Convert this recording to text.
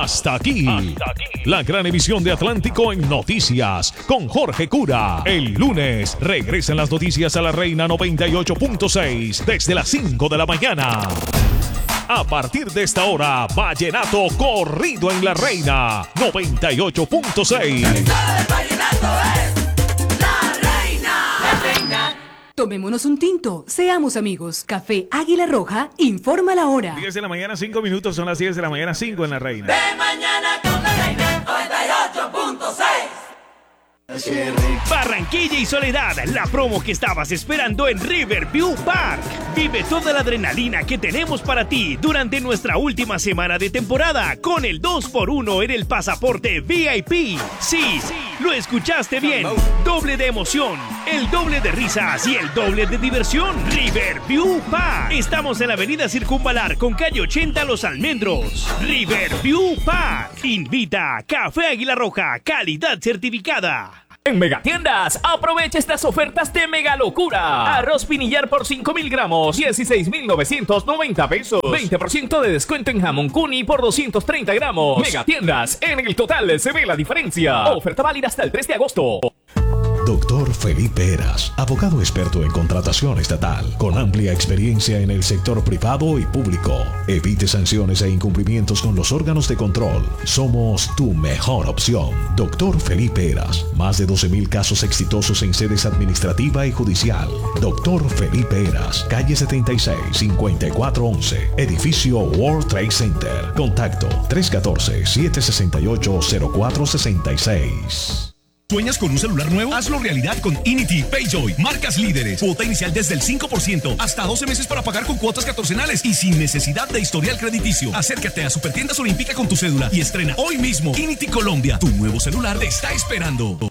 Hasta aquí. La gran emisión de Atlántico en noticias con Jorge Cura. El lunes regresan las noticias a la Reina 98.6 desde las 5 de la mañana. A partir de esta hora, Vallenato corrido en la Reina 98.6. Tomémonos un tinto, seamos amigos. Café Águila Roja, informa la hora. 10 de la mañana, 5 minutos, son las 10 de la mañana, 5 en la Reina. De mañana con la Reina 98.6. Barranquilla y Soledad, la promo que estabas esperando en Riverview Park. Vive toda la adrenalina que tenemos para ti durante nuestra última semana de temporada con el 2x1 en el pasaporte VIP. Sí, lo escuchaste bien. Doble de emoción, el doble de risas y el doble de diversión. Riverview Park. Estamos en la avenida Circunvalar con calle 80 Los Almendros. Riverview Park. Invita Café Águila Roja, calidad certificada. En Megatiendas, aprovecha estas ofertas de mega locura. Arroz pinillar por 5.000 gramos, 16.990 pesos. 20% de descuento en jamón Cuni por 230 gramos. Megatiendas, en el total se ve la diferencia. Oferta válida hasta el 3 de agosto. Doctor Felipe Heras, abogado experto en contratación estatal, con amplia experiencia en el sector privado y público. Evite sanciones e incumplimientos con los órganos de control. Somos tu mejor opción. Doctor Felipe Heras, más de 12.000 casos exitosos en sedes administrativa y judicial. Doctor Felipe Heras, calle 76, 5411, edificio World Trade Center. Contacto 314-768-0466. ¿Sueñas con un celular nuevo? Hazlo realidad con Inity PayJoy. Marcas líderes. Cuota inicial desde el 5%. Hasta 12 meses para pagar con cuotas catorcenales y sin necesidad de historial crediticio. Acércate a Supertiendas Olímpica con tu cédula y estrena hoy mismo Inity Colombia. Tu nuevo celular te está esperando.